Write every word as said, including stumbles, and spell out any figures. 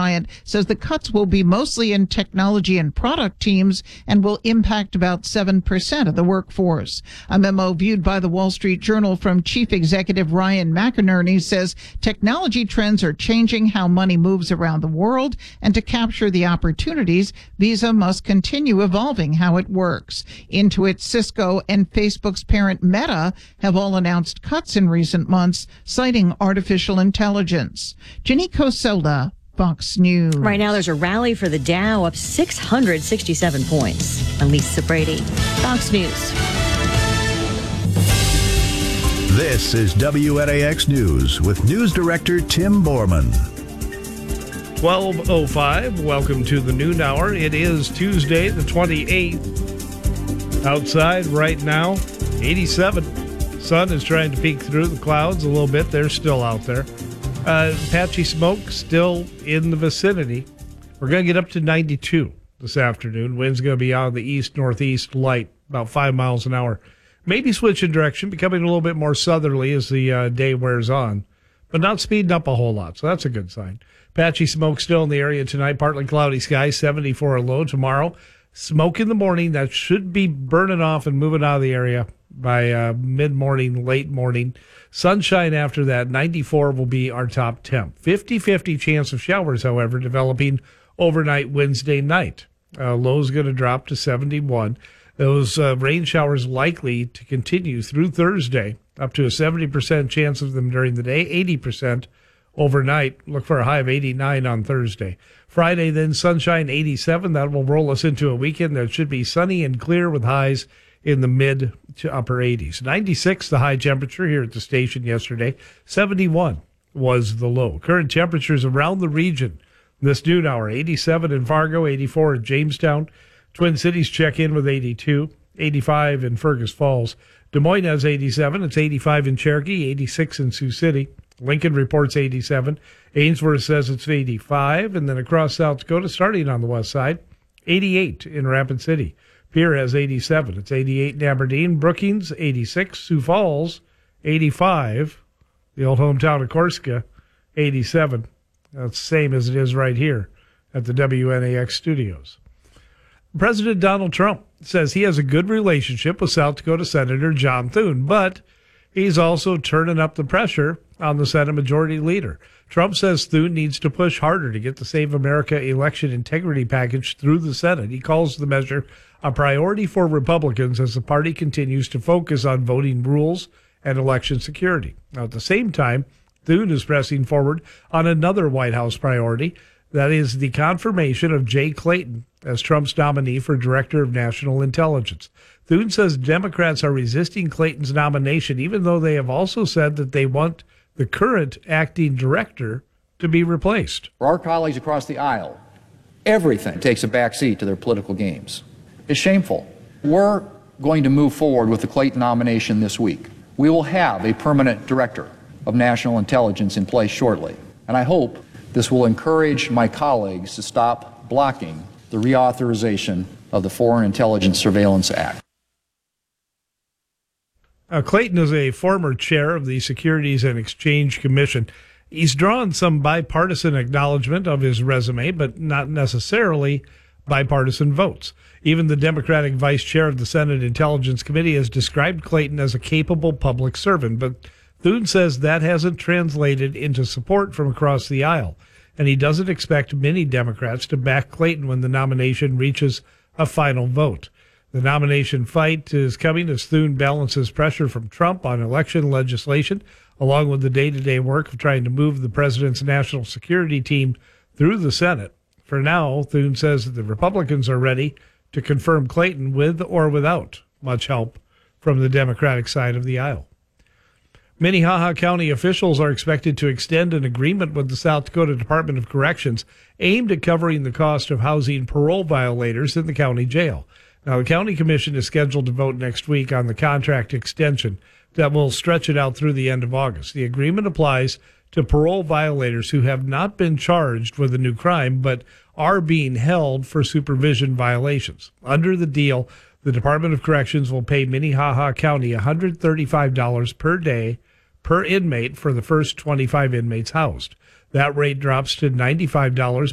giant says the cuts will be mostly in technology and product teams and will impact about seven percent of the workforce. A memo viewed by the Wall Street Journal from Chief Executive Ryan McInerney says technology trends are changing how money moves around the world, and to capture the opportunities, Visa must continue evolving how it works. Intuit, Cisco, and Facebook's parent Meta have all announced cuts in recent months, citing artificial intelligence. Jenny Coselda, Fox News. Right now, there's a rally for the Dow up six hundred sixty-seven points. I'm Lisa Brady, Fox News. This is W N A X News with News Director Tim Borman. twelve oh five, welcome to the noon hour. It is Tuesday, the twenty-eighth. Outside right now, eighty-seven. Sun is trying to peek through the clouds a little bit. They're still out there. Uh, patchy smoke still in the vicinity. We're going to get up to ninety-two this afternoon. Wind's going to be out of the east-northeast light, about five miles an hour. Maybe switching direction, becoming a little bit more southerly as the uh, day wears on, but not speeding up a whole lot, so that's a good sign. Patchy smoke still in the area tonight, partly cloudy skies, seventy-four low tomorrow. Smoke in the morning, that should be burning off and moving out of the area by uh, mid-morning, late morning. Sunshine after that, ninety-four will be our top temp. fifty-fifty chance of showers, however, developing overnight Wednesday night. Uh, low's going to drop to seventy-one. Those uh, rain showers likely to continue through Thursday, up to a seventy percent chance of them during the day, eighty percent overnight. Look for a high of eighty-nine on Thursday. Friday, then sunshine, eighty-seven. That will roll us into a weekend that should be sunny and clear with highs in the mid to upper eighties. ninety-six, the high temperature here at the station yesterday. seventy-one was the low. Current temperatures around the region this noon hour, eighty-seven in Fargo, eighty-four in Jamestown. Twin Cities check in with eighty-two, eighty-five in Fergus Falls. Des Moines has eighty-seven. It's eighty-five in Cherokee, eighty-six in Sioux City. Lincoln reports eighty-seven. Ainsworth says it's eighty-five. And then across South Dakota, starting on the west side, eighty-eight in Rapid City. Pierre has eighty-seven. It's eighty-eight in Aberdeen. Brookings, eighty-six. Sioux Falls, eighty-five. The old hometown of Corsica, eighty-seven. That's the same as it is right here at the W N A X studios. President Donald Trump says he has a good relationship with South Dakota Senator John Thune, but he's also turning up the pressure on the Senate Majority Leader. Trump says Thune needs to push harder to get the Save America election integrity package through the Senate. He calls the measure a priority for Republicans as the party continues to focus on voting rules and election security. Now, at the same time, Thune is pressing forward on another White House priority. That is the confirmation of Jay Clayton as Trump's nominee for Director of National Intelligence. Thune says Democrats are resisting Clayton's nomination, even though they have also said that they want the current acting director to be replaced. For our colleagues across the aisle, everything takes a backseat to their political games. It's shameful. We're going to move forward with the Clayton nomination this week. We will have a permanent director of national intelligence in place shortly, and I hope this will encourage my colleagues to stop blocking the reauthorization of the Foreign Intelligence Surveillance Act. Uh, Clayton is a former chair of the Securities and Exchange Commission. He's drawn some bipartisan acknowledgement of his resume, but not necessarily bipartisan votes. Even the Democratic vice chair of the Senate Intelligence Committee has described Clayton as a capable public servant, but Thune says that hasn't translated into support from across the aisle, and he doesn't expect many Democrats to back Clayton when the nomination reaches a final vote. The nomination fight is coming as Thune balances pressure from Trump on election legislation, along with the day-to-day work of trying to move the president's national security team through the Senate. For now, Thune says that the Republicans are ready to confirm Clayton with or without much help from the Democratic side of the aisle. Minnehaha County officials are expected to extend an agreement with the South Dakota Department of Corrections aimed at covering the cost of housing parole violators in the county jail. Now, the county commission is scheduled to vote next week on the contract extension that will stretch it out through the end of August. The agreement applies to parole violators who have not been charged with a new crime but are being held for supervision violations. Under the deal, the Department of Corrections will pay Minnehaha County one hundred thirty-five dollars per day per inmate for the first twenty-five inmates housed. That rate drops to ninety-five dollars